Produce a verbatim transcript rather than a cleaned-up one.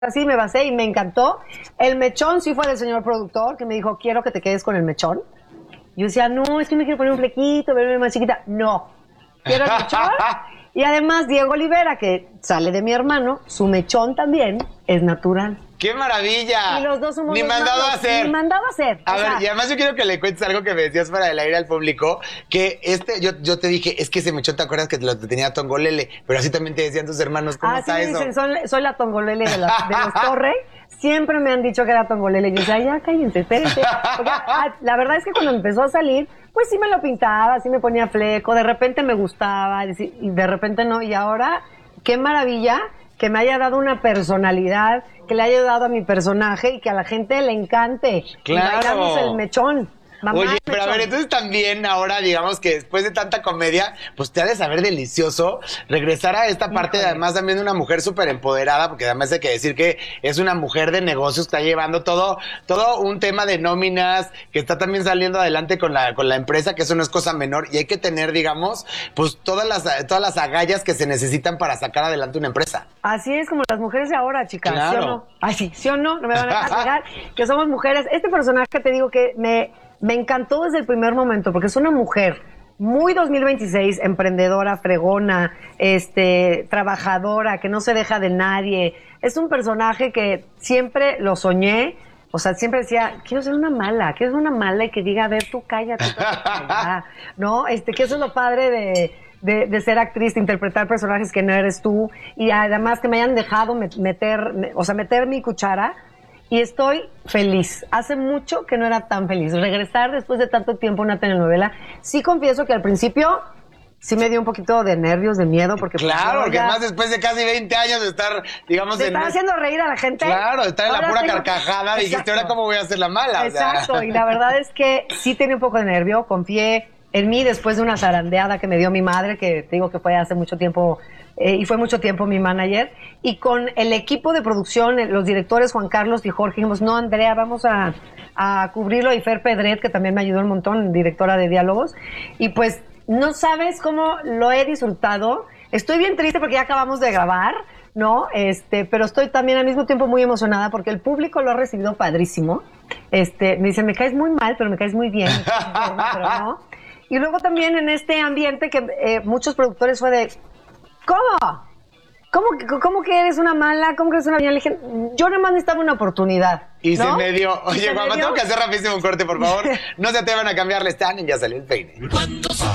así me basé y me encantó. El mechón sí fue del señor productor, que me dijo, quiero que te quedes con el mechón. Yo decía, no, es que me quiero poner un flequito, verme más chiquita. No, quiero el mechón. Y además Diego Olivera, que sale de mi hermano, su mechón también es natural. ¡Qué maravilla! Y los dos somos Ni mandado a hacer. Ni mandado a hacer. A o ver, sea, y además yo quiero que le cuentes algo que me decías para el aire al público, que este, yo, yo te dije, es que ese mechón, ¿te acuerdas que te lo tenía Tongolele? Pero así también te decían tus hermanos, ¿cómo ah, está sí, eso? dicen, soy, soy la Tongolele de, la, de los Torre. Siempre me han dicho que era Tongolele. Y yo decía, ya cállense, espérense. Porque, ah, la verdad es que cuando empezó a salir, pues sí me lo pintaba, sí me ponía fleco, de repente me gustaba, y de repente no. Y ahora, qué maravilla que me haya dado una personalidad, que le haya dado a mi personaje y que a la gente le encante. Claro. Y bailamos el mechón. Mamá, Oye, pero mechón. a ver, entonces también ahora, digamos que después de tanta comedia, pues te ha de saber delicioso regresar a esta parte, de, además también de una mujer súper empoderada, porque además hay que decir que es una mujer de negocios que está llevando todo, todo un tema de nóminas, que está también saliendo adelante con la, con la empresa, que eso no es cosa menor, y hay que tener, digamos, pues todas las, todas las agallas que se necesitan para sacar adelante una empresa. Así es como las mujeres de ahora, chicas, Claro. ¿sí o no? Ay, sí, ¿sí o no? No me van a negar que somos mujeres. Este personaje te digo que me... Me encantó desde el primer momento, porque es una mujer muy dos mil veintiséis, emprendedora, fregona, este, trabajadora, que no se deja de nadie. Es un personaje que siempre lo soñé, o sea, siempre decía, quiero ser una mala, quiero ser una mala y que diga, a ver, tú cállate, tú cállate, ¿no? Este, que eso es lo padre de, de, de ser actriz, de interpretar personajes que no eres tú, y además que me hayan dejado meter, o sea, meter mi cuchara. Y estoy feliz. Hace mucho que no era tan feliz. Regresar después de tanto tiempo a una telenovela. Sí confieso que al principio sí me dio un poquito de nervios, de miedo. Porque claro, pues, porque ya, además después de casi veinte años de estar, digamos... de en estar es... haciendo reír a la gente. Claro, de estar en la pura tengo... carcajada. Dijiste, Exacto. ¿ahora cómo voy a hacer la mala? Exacto, o sea... y la verdad es que sí tenía un poco de nervio. Confié en mí después de una zarandeada que me dio mi madre, que te digo que fue hace mucho tiempo... Eh, y fue mucho tiempo mi manager, y con el equipo de producción, los directores Juan Carlos y Jorge, dijimos, no, Andrea, vamos a, a cubrirlo, y Fer Pedret, que también me ayudó un montón, directora de diálogos, y pues no sabes cómo lo he disfrutado. Estoy bien triste porque ya acabamos de grabar, ¿no? Este, pero estoy también al mismo tiempo muy emocionada porque el público lo ha recibido padrísimo. Este, me dicen, me caes muy mal, pero me caes muy bien, pero no. Y luego también en este ambiente que eh, muchos productores fue de... ¿Cómo? ¿Cómo, ¿Cómo que eres una mala? ¿Cómo que eres una niña? Le dije, yo nada más necesitaba una oportunidad. Y ¿no? se me dio. Oye, Juanma, dio? tengo que hacer rapidísimo un corte, por favor. No se atrevan a cambiarle stand y ya salió el peine.